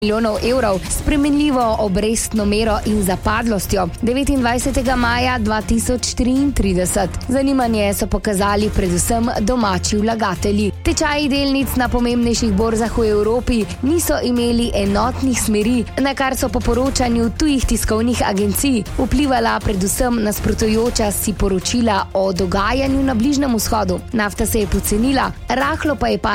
milijonov evrov, spremenljivo obrestno mero in zapadlostjo 29. maja 2033. Zanimanje so pokazali predvsem domači vlagatelji. Tečaji delnic na pomembnejših borzah v Evropi niso imeli enotnih smeri, na kar so po poročanju tujih tiskovnih agencij vplivala predvsem nasprotujoča si poročila o dogajanju na Bližnjem vzhodu. Nafta se je pocenila, rahlo pa je